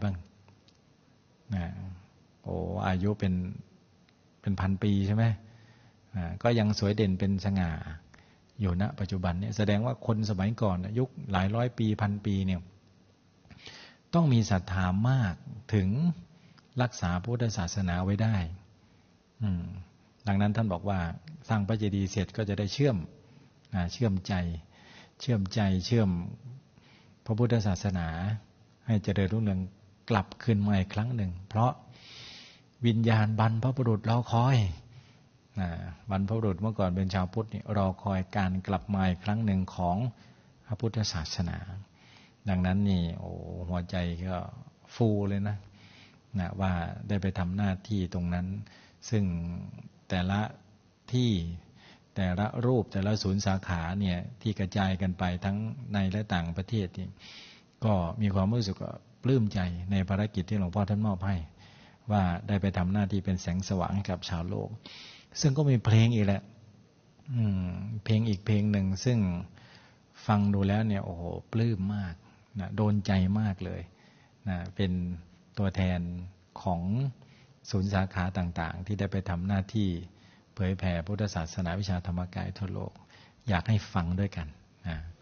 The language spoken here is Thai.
บ้างนะโอ้อายุเป็นพันปีใช่ไหมก็ยังสวยเด่นเป็นสง่าอยู่ณปัจจุบันเนี่ยแสดงว่าคนสมัยก่อนยุคหลายร้อยปีพันปีเนี่ยต้องมีศรัทธามากถึงรักษาพุทธศาสนาไว้ได้ดังนั้นท่านบอกว่าสร้างพระเจดีย์เสร็จก็จะได้เชื่อมใจเชื่อมพระพุทธศาสนาให้เจริญรุ่งเรืองกลับคืนมาอีกครั้งหนึ่งเพราะวิญญาณบรรพบุรุษรอคอยบรรพบุรุษเมื่อก่อนเป็นชาวพุทธนี่รอคอยการกลับมาอีกครั้งหนึ่งของพระพุทธศาสนาดังนั้นนี่หัวใจก็ฟูเลยนะว่าได้ไปทำหน้าที่ตรงนั้นซึ่งแต่ละที่แต่ละรูปแต่ละศูนย์สาขาเนี่ยที่กระจายกันไปทั้งในและต่างประเทศนี่ก็มีความรู้สึกปลื้มใจในภารกิจที่หลวงพ่อท่านมอบให้ว่าได้ไปทำหน้าที่เป็นแสงสว่างให้กับชาวโลกซึ่งก็มีเพลงอีกแหละเพลงอีกเพลงหนึ่งซึ่งฟังดูแล้วเนี่ยโอ้โหปลื้มมากนะโดนใจมากเลยนะเป็นตัวแทนของศูนย์สาขาต่างๆที่ได้ไปทำหน้าที่เผยแผ่พุทธศาสนาวิชาธรรมกายทั่วโลกอยากให้ฟังด้วยกันนะ